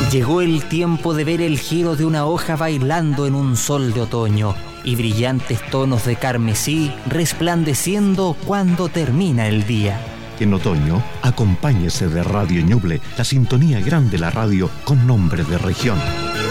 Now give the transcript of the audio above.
Llegó el tiempo de ver el giro de una hoja bailando en un sol de otoño y brillantes tonos de carmesí resplandeciendo cuando termina el día. En otoño, acompáñese de Radio Ñuble, la sintonía grande de la radio con nombre de región.